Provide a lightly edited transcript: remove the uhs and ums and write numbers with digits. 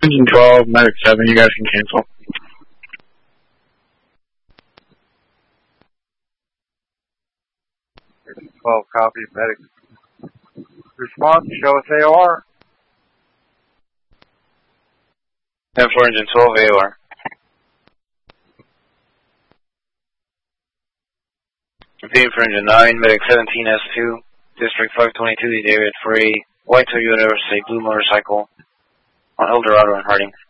Engine 12, Medic 7, you guys can cancel. Engine 12, copy, Medic. Response, show us AOR. 10-4, Engine 12, AOR. Repeating for Engine 9, Medic 17, S2, District 522, the area for a white Toyota or say blue motorcycle on Eldorado and Harding.